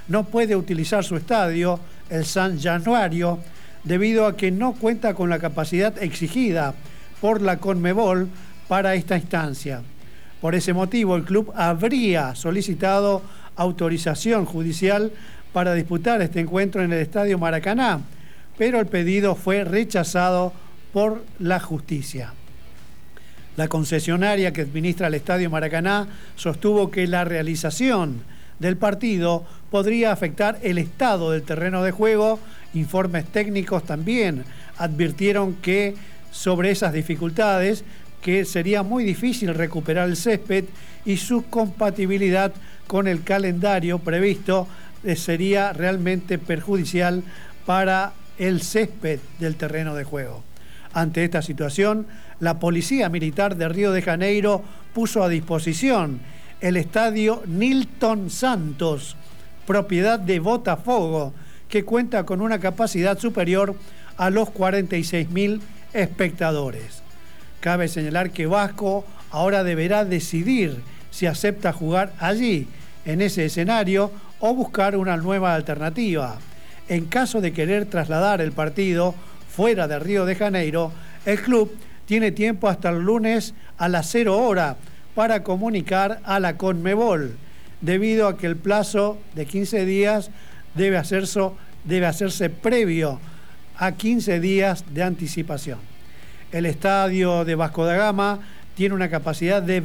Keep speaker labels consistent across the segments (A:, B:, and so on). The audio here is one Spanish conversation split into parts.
A: no puede utilizar su estadio, el San Januario, debido a que no cuenta con la capacidad exigida por la Conmebol para esta instancia. Por ese motivo, el club habría solicitado autorización judicial para disputar este encuentro en el Estadio Maracaná, pero el pedido fue rechazado por la justicia. La concesionaria que administra el Estadio Maracaná sostuvo que la realización del partido podría afectar el estado del terreno de juego. Informes técnicos también advirtieron que sobre esas dificultades, que sería muy difícil recuperar el césped y su compatibilidad con el calendario previsto sería realmente perjudicial para el césped del terreno de juego. Ante esta situación, la Policía Militar de Río de Janeiro puso a disposición el estadio Nilton Santos, propiedad de Botafogo, que cuenta con una capacidad superior a los 46.000 espectadores. Cabe señalar que Vasco ahora deberá decidir si acepta jugar allí, en ese escenario, o buscar una nueva alternativa. En caso de querer trasladar el partido fuera de Río de Janeiro, el club tiene tiempo hasta el lunes a las 0 horas para comunicar a la Conmebol, debido a que el plazo de 15 días debe hacerse previo a 15 días de anticipación. El estadio de Vasco da Gama tiene una capacidad de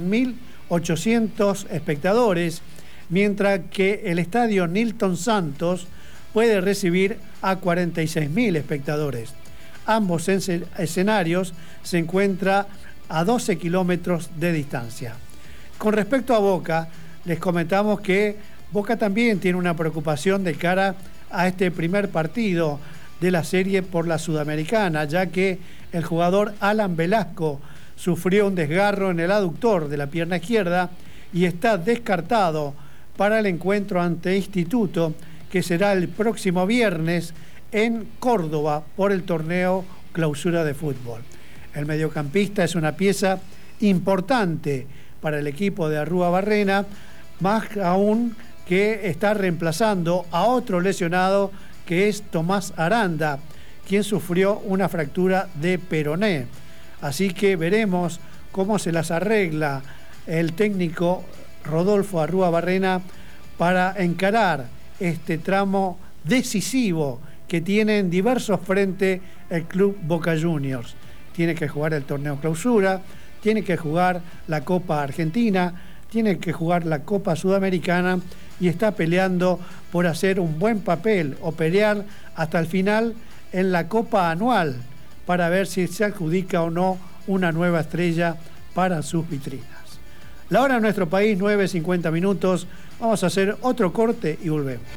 A: 21.800 espectadores, mientras que el estadio Nilton Santos puede recibir a 46.000 espectadores. Ambos escenarios se encuentran a 12 kilómetros de distancia. Con respecto a Boca, les comentamos que Boca también tiene una preocupación de cara a este primer partido de la serie por la Sudamericana, ya que el jugador Alan Velasco sufrió un desgarro en el aductor de la pierna izquierda y está descartado para el encuentro ante Instituto, que será el próximo viernes en Córdoba por el torneo Clausura de Fútbol. El mediocampista es una pieza importante para el equipo de Arrúa-Barrena, más aún que está reemplazando a otro lesionado, que es Tomás Aranda, quien sufrió una fractura de peroné. Así que veremos cómo se las arregla el técnico Rodolfo Arrúa-Barrena para encarar este tramo decisivo que tiene en diversos frentes el club Boca Juniors. Tiene que jugar el torneo Clausura, tiene que jugar la Copa Argentina, tiene que jugar la Copa Sudamericana y está peleando por hacer un buen papel o pelear hasta el final en la Copa Anual para ver si se adjudica o no una nueva estrella para sus vitrinas. La hora en nuestro país, 9:50. Vamos a hacer otro corte y volvemos.